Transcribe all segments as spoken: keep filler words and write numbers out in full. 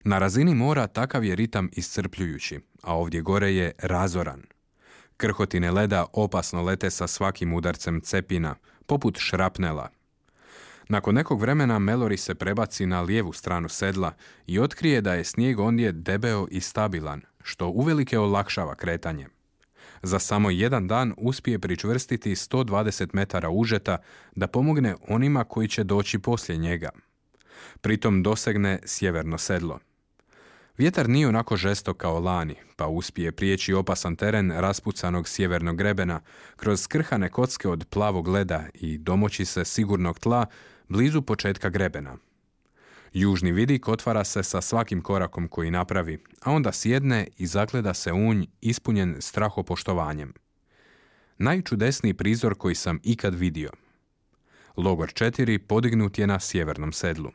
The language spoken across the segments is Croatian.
Na razini mora takav je ritam iscrpljujući, a ovdje gore je razoran. Krhotine leda opasno lete sa svakim udarcem cepina, poput šrapnela. Nakon nekog vremena Mallory se prebaci na lijevu stranu sedla i otkrije da je snijeg ondje debeo i stabilan, što uvelike olakšava kretanje. Za samo jedan dan uspije pričvrstiti sto dvadeset metara užeta da pomogne onima koji će doći poslije njega. Pritom dosegne sjeverno sedlo. Vjetar nije onako žestok kao lani, pa uspije prijeći opasan teren raspucanog sjevernog grebena kroz skrhane kocke od plavog leda i domoći se sigurnog tla blizu početka grebena. Južni vidik otvara se sa svakim korakom koji napravi, a onda sjedne i zagleda se unj ispunjen strahopoštovanjem. Najčudesniji prizor koji sam ikad vidio. Logor četiri podignut je na sjevernom sedlu.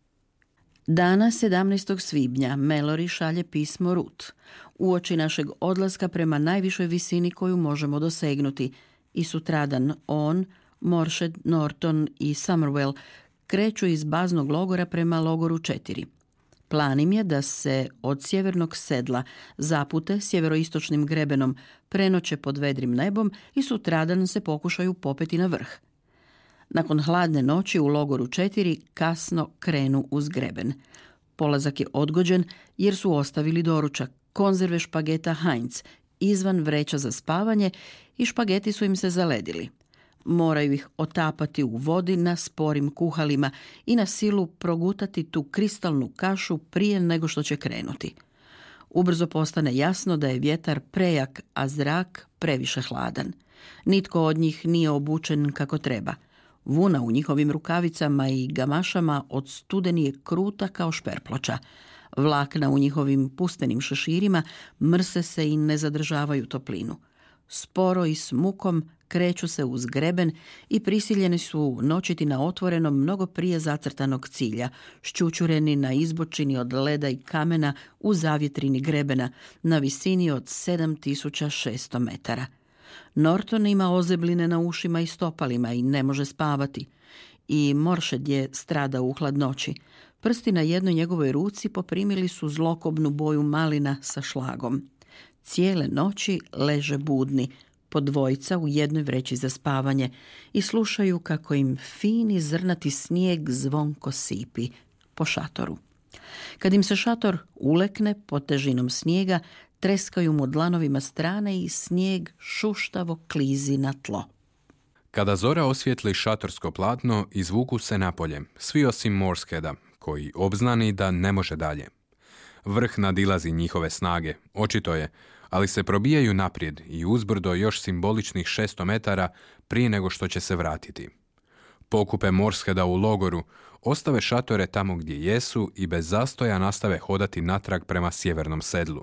Dana sedamnaestog svibnja Mallory šalje pismo Ruth uoči našeg odlaska prema najvišoj visini koju možemo dosegnuti i sutradan on, Morshed, Norton i Somerville kreću iz baznog logora prema logoru četiri. Plan im je da se od sjevernog sedla zapute sjeveroistočnim grebenom, prenoće pod vedrim nebom i sutradan se pokušaju popeti na vrh. Nakon hladne noći u logoru četiri kasno krenu uz greben. Polazak je odgođen jer su ostavili doručak, konzerve špageta Heinz, izvan vreća za spavanje i špageti su im se zaledili. Moraju ih otapati u vodi na sporim kuhalima i na silu progutati tu kristalnu kašu prije nego što će krenuti. Ubrzo postane jasno da je vjetar prejak, a zrak previše hladan. Nitko od njih nije obučen kako treba. Vuna u njihovim rukavicama i gamašama od studeni je kruta kao šperploča. Vlakna u njihovim pustenim šeširima mrse se i ne zadržavaju toplinu. Sporo i s mukom kreću se uz greben i prisiljeni su noćiti na otvorenom mnogo prije zacrtanog cilja, šćućureni na izbočini od leda i kamena u zavjetrini grebena na visini od sedam tisuća šesto metara. Norton ima ozebline na ušima i stopalima i ne može spavati. I Morshed je stradao u hladnoći. Prsti na jednoj njegovoj ruci poprimili su zlokobnu boju malina sa šlagom. Cijele noći leže budni, po dvojica u jednoj vreći za spavanje i slušaju kako im fini zrnati snijeg zvonko sipi po šatoru. Kad im se šator ulekne pod težinom snijega, treskaju mu dlanovima strane i snijeg šuštavo klizi na tlo. Kada zora osvijetli šatorsko platno, izvuku se napolje, svi osim Morsheda, koji obznani da ne može dalje. Vrh nadilazi njihove snage, očito je, ali se probijaju naprijed i uzbrdo još simboličnih šesto metara prije nego što će se vratiti. Pokupe Morsheda u logoru, ostave šatore tamo gdje jesu i bez zastoja nastave hodati natrag prema sjevernom sedlu.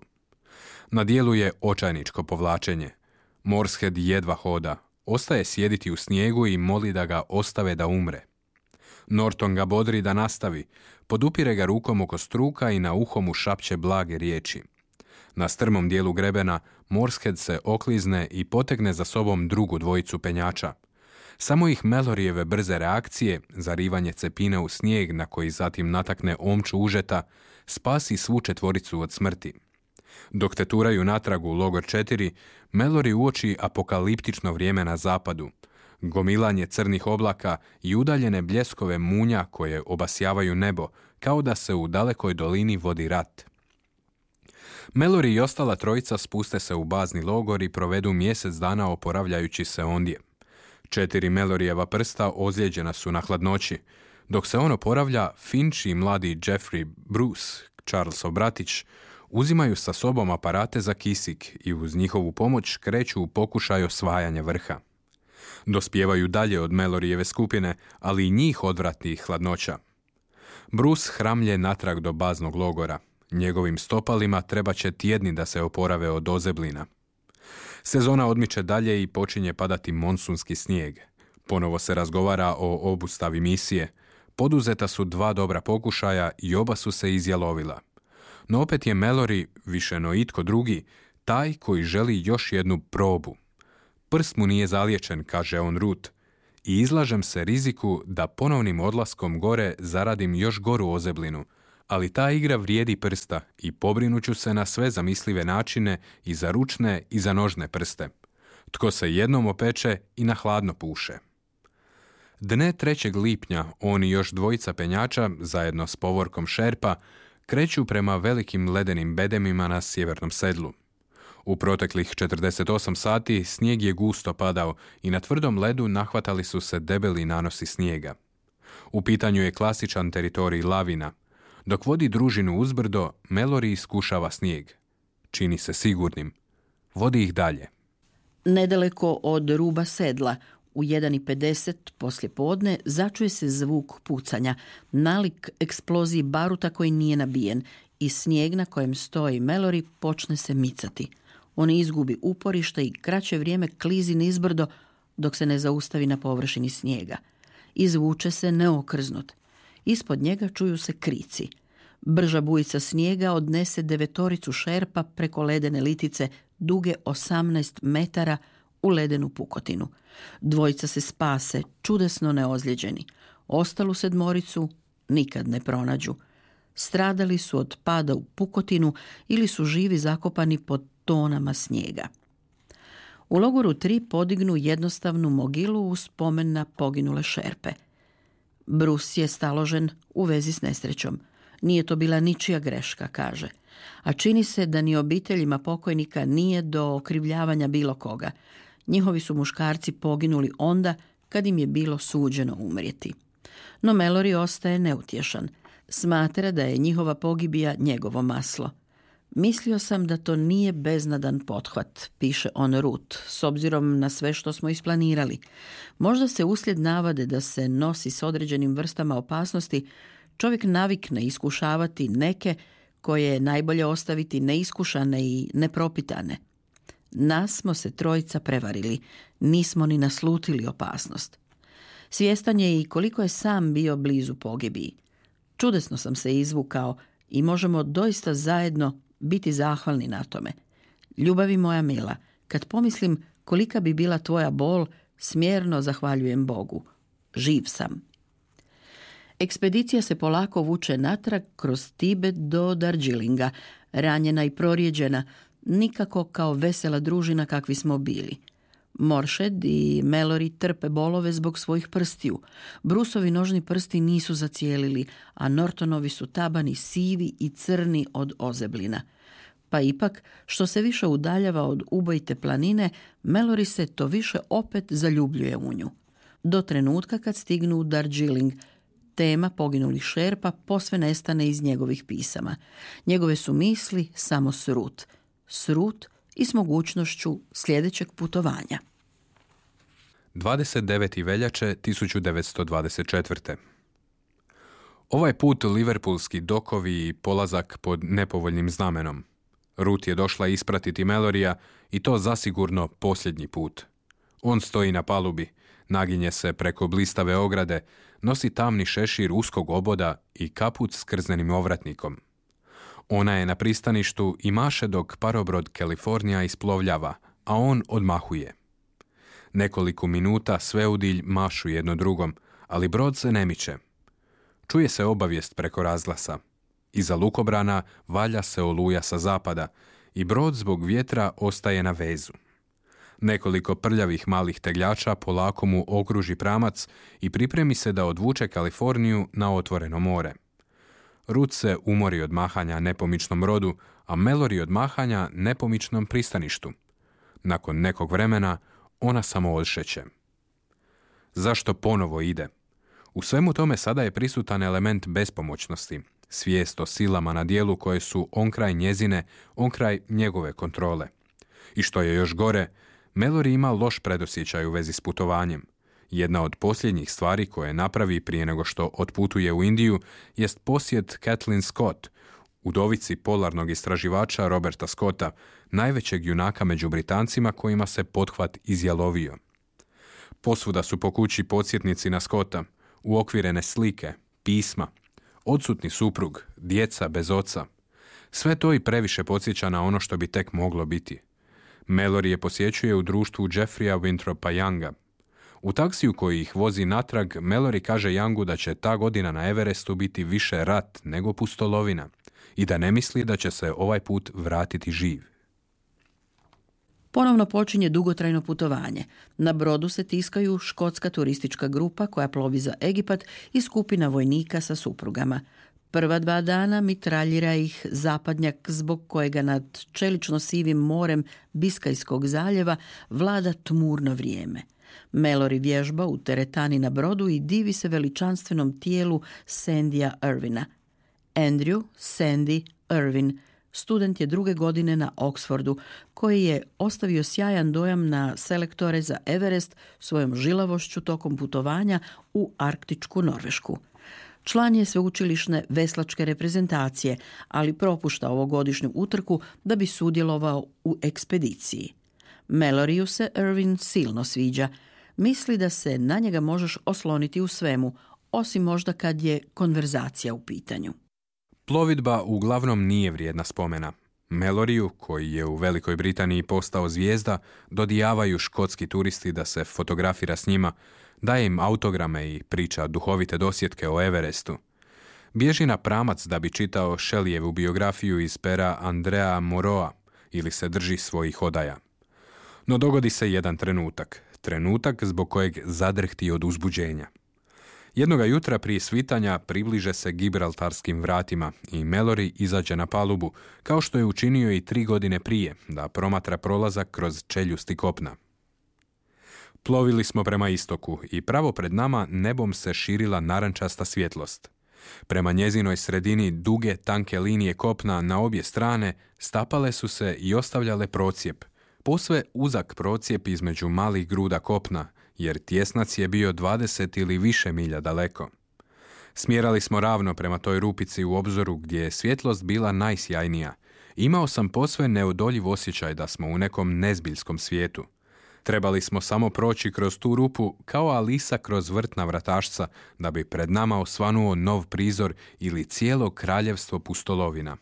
Na dijelu je očajničko povlačenje. Morshed jedva hoda, ostaje sjediti u snijegu i moli da ga ostave da umre. Norton ga bodri da nastavi, podupire ga rukom oko struka i na uho mu šapće blage riječi. Na strmom dijelu grebena Morshed se oklizne i potegne za sobom drugu dvojicu penjača. Samo ih Malloryjeve brze reakcije, zarivanje cepine u snijeg na koji zatim natakne omču užeta, spasi svu četvoricu od smrti. Dok teturaju natrag u logor četiri, Mallory uoči apokaliptično vrijeme na zapadu, gomilanje crnih oblaka i udaljene bljeskove munja koje obasjavaju nebo, kao da se u dalekoj dolini vodi rat. Mallory i ostala trojica spuste se u bazni logor i provedu mjesec dana oporavljajući se ondje. Četiri Malloryjeva prsta ozlijeđena su na hladnoći. Dok se on oporavlja, Finch i mladi Jeffrey Bruce, Charlesov bratić, uzimaju sa sobom aparate za kisik i uz njihovu pomoć kreću u pokušaj osvajanja vrha. Dospijevaju dalje od Malloryjeve skupine, ali i njih odvrati hladnoća. Bruce hramlje natrag do baznog logora. Njegovim stopalima treba će tjedni da se oporave od ozeblina. Sezona odmiče dalje i počinje padati monsunski snijeg. Ponovo se razgovara o obustavi misije. Poduzeta su dva dobra pokušaja i oba su se izjalovila. No opet je Mallory, više no itko drugi, taj koji želi još jednu probu. Prst mu nije zaliječen, kaže on Ruth, i izlažem se riziku da ponovnim odlaskom gore zaradim još goru ozeblinu, Ali ta igra vrijedi prsta i pobrinuću se na sve zamislive načine i za ručne i za nožne prste. Tko se jednom opeče i na hladno puše. Dne trećeg lipnja on i još dvojica penjača, zajedno s povorkom Šerpa, kreću prema velikim ledenim bedemima na sjevernom sedlu. U proteklih četrdeset osam sati snijeg je gusto padao i na tvrdom ledu nahvatali su se debeli nanosi snijega. U pitanju je klasičan teritorij lavina. Dok vodi družinu uzbrdo, Mallory iskušava snijeg. Čini se sigurnim. Vodi ih dalje. Nedaleko od ruba sedla, u jedan i pedeset poslje podne, začuje se zvuk pucanja, nalik eksploziji baruta koji nije nabijen i snijeg na kojem stoji Mallory počne se micati. On izgubi uporište i kraće vrijeme klizi nizbrdo dok se ne zaustavi na površini snijega. Izvuče se neokrznut. Ispod njega čuju se krici. Brža bujica snijega odnese devetoricu Šerpa preko ledene litice duge osamnaest metara u ledenu pukotinu. Dvojica se spase, čudesno neozlijeđeni. Ostalu sedmoricu nikad ne pronađu. Stradali su od pada u pukotinu ili su živi zakopani pod tonama snijega. U logoru tri podignu jednostavnu mogilu u spomen na poginule Šerpe. Bruce je staložen u vezi s nesrećom. Nije to bila ničija greška, kaže. A čini se da ni obiteljima pokojnika nije do okrivljavanja bilo koga. Njihovi su muškarci poginuli onda kad im je bilo suđeno umrijeti. No Mallory ostaje neutješan. Smatra da je njihova pogibija njegovo maslo. Mislio sam da to nije beznadan pothvat, piše on Ruth, s obzirom na sve što smo isplanirali. Možda se uslijed navade da se nosi s određenim vrstama opasnosti, čovjek navikne iskušavati neke koje je najbolje ostaviti neiskušane i nepropitane. Nas smo se trojica prevarili, nismo ni naslutili opasnost. Svjestan je i koliko je sam bio blizu pogibiji. Čudesno sam se izvukao i možemo doista zajedno biti zahvalni na tome. Ljubavi moja mila, kad pomislim kolika bi bila tvoja bol, smjerno zahvaljujem Bogu. Živ sam. Ekspedicija se polako vuče natrag kroz Tibet do Darjeelinga, ranjena i prorijeđena, nikako kao vesela družina kakvi smo bili. Morshed i Mallory trpe bolove zbog svojih prstiju. Bruceovi nožni prsti nisu zacijelili, a Nortonovi su tabani sivi i crni od ozeblina. Pa ipak, što se više udaljava od ubojite planine, Mallory se to više opet zaljubljuje u nju. Do trenutka kad stignu u Darjeeling, tema poginulih Šerpa posve nestane iz njegovih pisama. Njegove su misli samo s Ruth. S Ruth i s mogućnošću sljedećeg putovanja. dvadeset devete veljače tisuću devetsto dvadeset četvrte. Ovaj put liverpoolski dokovi i polazak pod nepovoljnim znamenom. Ruth je došla ispratiti Malloryja i to zasigurno posljednji put. On stoji na palubi, naginje se preko blistave ograde, nosi tamni šešir uskog oboda i kaput s krznenim ovratnikom. Ona je na pristaništu i maše dok parobrod California isplovljava, a on odmahuje. Nekoliko minuta sve udilj mašu jedno drugom, ali brod se ne miče. Čuje se obavijest preko razglasa. Iza lukobrana valja se oluja sa zapada i brod zbog vjetra ostaje na vezu. Nekoliko prljavih malih tegljača polako mu okruži pramac i pripremi se da odvuče Kaliforniju na otvoreno more. Ruth se umori od mahanja nepomičnom brodu, a Mallory od mahanja nepomičnom pristaništu. Nakon nekog vremena ona samo odšeće. Zašto ponovo ide? U svemu tome sada je prisutan element bespomoćnosti, svijest o silama na dijelu koje su onkraj njezine, onkraj njegove kontrole. I što je još gore, Mallory ima loš predosjećaj u vezi s putovanjem. Jedna od posljednjih stvari koje napravi prije nego što otputuje u Indiju jest posjet Kathleen Scott, udovici polarnog istraživača Roberta Scotta, najvećeg junaka među Britancima kojima se pothvat izjalovio. Posvuda su po kući podsjetnici na Scotta, uokvirene slike, pisma, odsutni suprug, djeca bez oca. Sve to i previše podsjeća na ono što bi tek moglo biti. Mallory je posjećuje u društvu Jeffreya Winthropa Younga. U taksiju koji ih vozi natrag, Mallory kaže Youngu da će ta godina na Everestu biti više rat nego pustolovina i da ne misli da će se ovaj put vratiti živ. Ponovno počinje dugotrajno putovanje. Na brodu se tiskaju škotska turistička grupa koja plovi za Egipat i skupina vojnika sa suprugama. Prva dva dana mitraljira ih zapadnjak zbog kojega nad čelično sivim morem Biskajskog zaljeva vlada tmurno vrijeme. Mallory vježba u teretani na brodu i divi se veličanstvenom tijelu Sandya Irvina. Andrew Sandy Irvin student je druge godine na Oxfordu, koji je ostavio sjajan dojam na selektore za Everest svojom žilavošću tokom putovanja u arktičku Norvešku. Član je sveučilišne veslačke reprezentacije, ali propušta ovogodišnju utrku da bi sudjelovao u ekspediciji. Malloryu se Irvin silno sviđa. Misli da se na njega možeš osloniti u svemu, osim možda kad je konverzacija u pitanju. Plovidba uglavnom nije vrijedna spomena. Malloryu, koji je u Velikoj Britaniji postao zvijezda, dodijavaju škotski turisti da se fotografira s njima, daje im autograme i priča duhovite dosjetke o Everestu. Bježi na pramac da bi čitao Shelleyjevu biografiju iz pera Andrea Moroa ili se drži svojih odaja. No dogodi se jedan trenutak, trenutak zbog kojeg zadrhti od uzbuđenja. Jednoga jutra prije svitanja približe se Gibraltarskim vratima i Mallory izađe na palubu, kao što je učinio i tri godine prije, da promatra prolazak kroz čeljusti kopna. Plovili smo prema istoku i pravo pred nama nebom se širila narančasta svjetlost. Prema njezinoj sredini duge, tanke linije kopna na obje strane stapale su se i ostavljale procijep, posve uzak procijep između malih gruda kopna, jer tjesnac je bio dvadeset ili više milja daleko. Smjerali smo ravno prema toj rupici u obzoru gdje je svjetlost bila najsjajnija. Imao sam posve neodoljiv osjećaj da smo u nekom nezbiljskom svijetu. Trebali smo samo proći kroz tu rupu kao Alisa kroz vrtna vratašca da bi pred nama osvanuo nov prizor ili cijelo kraljevstvo pustolovina.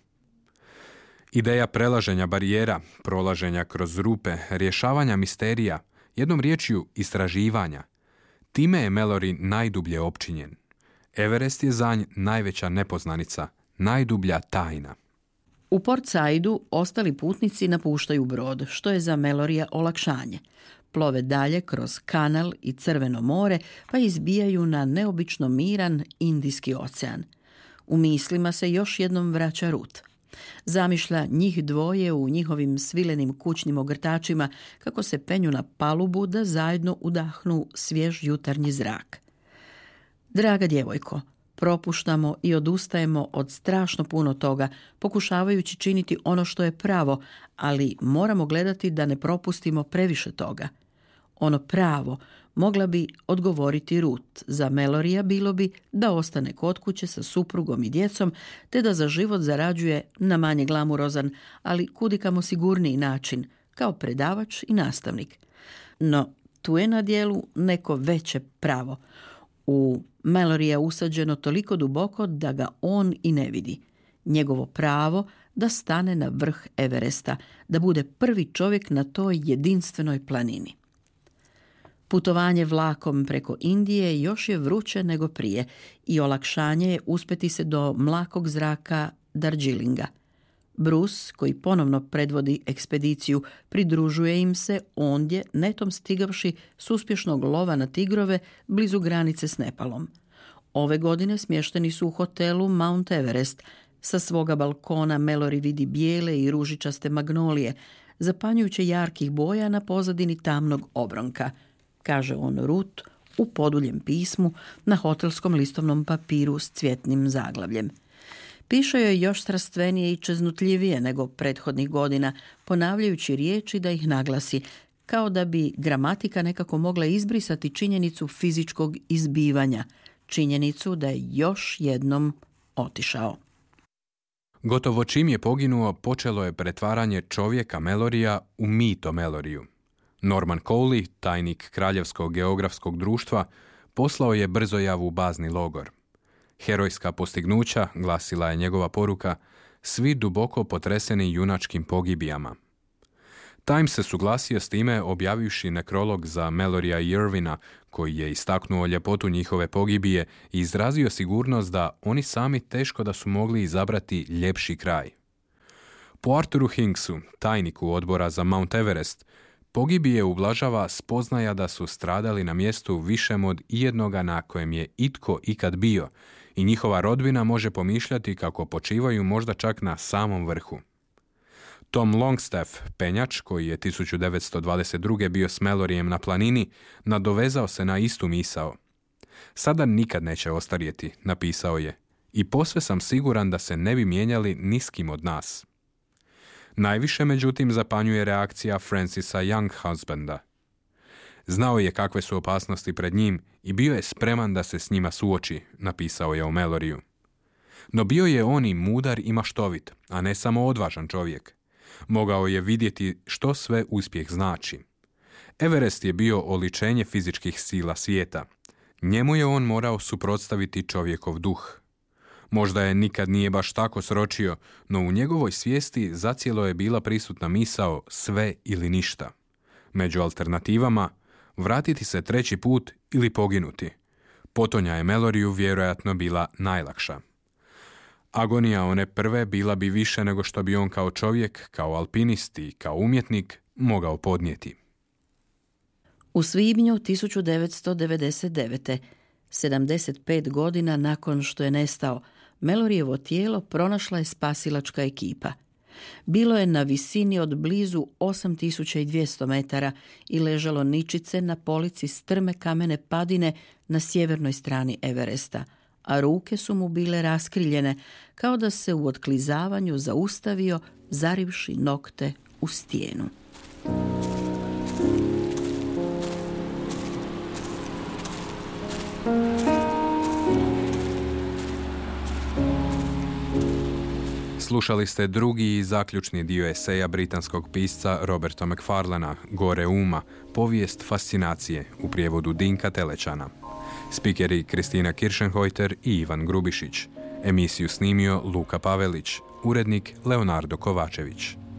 Ideja prelaženja barijera, prolaženja kroz rupe, rješavanja misterija, jednom riječju istraživanja. Time je Mallory najdublje opčinjen. Everest je za nj najveća nepoznanica, najdublja tajna. U Port Saidu ostali putnici napuštaju brod, što je za Mallorya olakšanje. Plove dalje kroz kanal i Crveno more, pa izbijaju na neobično miran Indijski ocean. U mislima se još jednom vraća Ruth. Zamišlja njih dvoje u njihovim svilenim kućnim ogrtačima kako se penju na palubu da zajedno udahnu svjež jutarnji zrak. Draga djevojko, propuštamo i odustajemo od strašno puno toga, pokušavajući činiti ono što je pravo, ali moramo gledati da ne propustimo previše toga. Ono pravo, mogla bi odgovoriti Ruth. Za Malloryja bilo bi da ostane kod kuće sa suprugom i djecom, te da za život zarađuje na manje glamurozan, ali kudikamo sigurniji način, kao predavač i nastavnik. No, tu je na dijelu neko veće pravo. U Malloryja usađeno toliko duboko da ga on i ne vidi. Njegovo pravo da stane na vrh Everesta, da bude prvi čovjek na toj jedinstvenoj planini. Putovanje vlakom preko Indije još je vruće nego prije i olakšanje je uspjeti se do mlakog zraka Darjeelinga. Bruce, koji ponovno predvodi ekspediciju, pridružuje im se ondje netom stigavši s uspješnog lova na tigrove blizu granice s Nepalom. Ove godine smješteni su u hotelu Mount Everest. Sa svoga balkona Mallory vidi bijele i ružičaste magnolije, zapanjujuće jarkih boja na pozadini tamnog obronka, kaže on Ruth u poduljem pismu na hotelskom listovnom papiru s cvjetnim zaglavljem. Piše joj još strastvenije i čeznutljivije nego prethodnih godina, ponavljajući riječi da ih naglasi, kao da bi gramatika nekako mogla izbrisati činjenicu fizičkog izbivanja, činjenicu da je još jednom otišao. Gotovo čim je poginuo, počelo je pretvaranje čovjeka Malloryja u mito Malloryu. Norman Cowley, tajnik Kraljevskog geografskog društva, poslao je brzojavu u bazni logor. Herojska postignuća, glasila je njegova poruka, svi duboko potreseni junačkim pogibijama. Times se suglasio s time objavivši nekrolog za Malorya i Irvina, koji je istaknuo ljepotu njihove pogibije i izrazio sigurnost da oni sami teško da su mogli izabrati ljepši kraj. Po Arthuru Hinksu, tajniku odbora za Mount Everest, pogibije ublažava spoznaja da su stradali na mjestu višem od ijednoga na kojem je itko ikad bio i njihova rodbina može pomišljati kako počivaju možda čak na samom vrhu. Tom Longstaff, penjač koji je tisuću devetsto dvadeset druge bio s Maloryjem na planini, nadovezao se na istu misao. Sada nikad neće ostarjeti, napisao je, i posve sam siguran da se ne bi mijenjali ni s kim od nas. Najviše, međutim, zapanjuje reakcija Francisa Younghusbanda. Znao je kakve su opasnosti pred njim i bio je spreman da se s njima suoči, napisao je o Maloryu. No bio je on i mudar i maštovit, a ne samo odvažan čovjek. Mogao je vidjeti što sve uspjeh znači. Everest je bio oličenje fizičkih sila svijeta. Njemu je on morao suprotstaviti čovjekov duh. Možda je nikad nije baš tako sročio, no u njegovoj svijesti zacijelo je bila prisutna misao sve ili ništa. Među alternativama, vratiti se treći put ili poginuti. Potonja je Maloryu vjerojatno bila najlakša. Agonija one prve bila bi više nego što bi on kao čovjek, kao alpinist i kao umjetnik mogao podnijeti. U svibnju tisuću devetsto devedeset devete. sedamdeset pet godina nakon što je nestao, Maloryevo tijelo pronašla je spasilačka ekipa. Bilo je na visini od blizu osam tisuća dvjesto metara i ležalo ničice na polici strme kamene padine na sjevernoj strani Everesta, a ruke su mu bile raskriljene, kao da se u otklizavanju zaustavio, zarivši nokte u stijenu. Slušali ste drugi i zaključni dio eseja britanskog pisca Roberta Macfarlana, Gore uma, povijest fascinacije, u prijevodu Dinka Telečana. Spikeri Kristina Kiršenhojter i Ivan Grubišić. Emisiju snimio Luka Pavelić, urednik Leonardo Kovačević.